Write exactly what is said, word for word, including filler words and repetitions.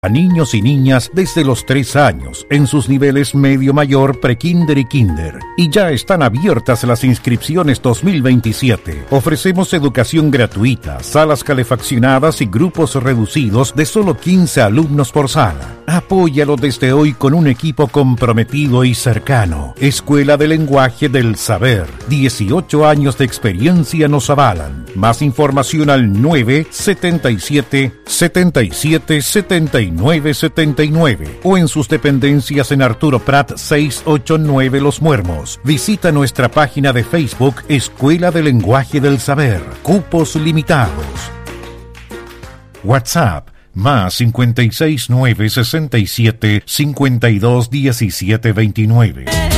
a niños y niñas desde los tres años en sus niveles medio mayor, prekinder y kinder. Y ya están abiertas las inscripciones dos mil veintisiete. Ofrecemos educación gratuita, salas calefaccionadas y grupos reducidos de solo quince alumnos por sala. Apóyalo desde hoy con un equipo comprometido y cercano. Escuela de Lenguaje del Saber. dieciocho años de experiencia nos avalan. Más información al nueve setenta y siete, setenta y siete, setenta y nueve setenta y nueve o en sus dependencias en Arturo Prat seiscientos ochenta y nueve Los Muermos. Visita nuestra página de Facebook Escuela de Lenguaje del Saber. Cupos limitados. WhatsApp más cincuenta y seis nueve sesenta y siete cincuenta y dos diecisiete veintinueve.